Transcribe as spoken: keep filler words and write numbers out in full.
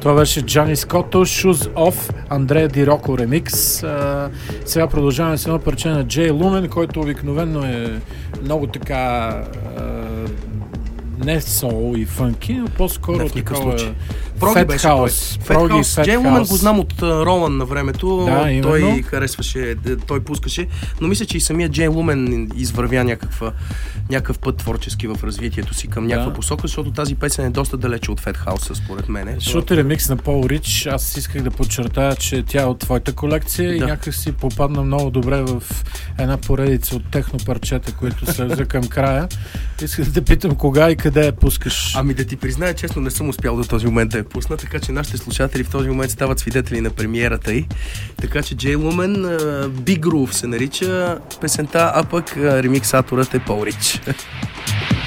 Това беше Джани Скотто, Shoes Off, Андрея Ди Роко ремикс. А, сега продължаваме с едно парче на Джей Лумен, който обикновено е много така а, не сол и фънки, но по-скоро такова Фет Хаус. Джей Лумен го знам от uh, Ролан на времето. Да, той харесваше, той пускаше, но мисля, че и самия Джей Лумен извървя някаква, някакъв път творчески в развитието си към някаква да. посока, защото тази песен е доста далече от Фет Хауса, според мен. Защото ремикс на Пол Рич, аз исках да подчертая, че тя е от твоята колекция да. и някак си попадна много добре в една поредица от техно парчета, които се за към края. Исках да те питам кога и къде я пускаш. Ами да ти призная, честно, не съм успял до този момент да я пусна, така че нашите слушатели в този момент стават свидетели на премиерата й. Така че Джей Лумен, Big Groove се нарича песента, а пък ремиксаторът е Пол Рич.